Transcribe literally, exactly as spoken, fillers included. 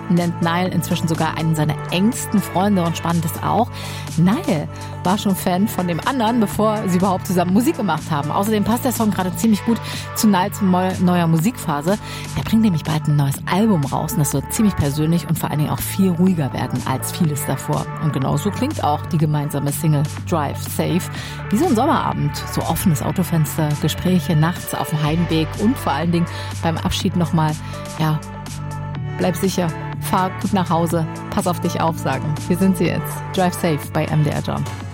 nennt Niall inzwischen sogar einen seiner engsten Freunde und spannend ist auch, Niall war schon Fan von dem anderen, bevor sie überhaupt zusammen Musik gemacht haben. Außerdem passt der Song gerade ziemlich gut zu Niles neuer Musikphase. Der bringt nämlich bald ein neues Album raus und das soll ziemlich persönlich und vor allen Dingen auch viel ruhiger werden als vieles davor. Und genauso klingt auch die gemeinsame Single Drive Safe. Wie so ein Sommerabend, so offenes Autofenster, Gespräche nachts auf dem Heimweg und vor allen Dingen beim Abschied nochmal, ja, bleib sicher, fahr gut nach Hause, pass auf dich auf, sagen. Hier sind sie jetzt, Drive Safe bei M D R Jump.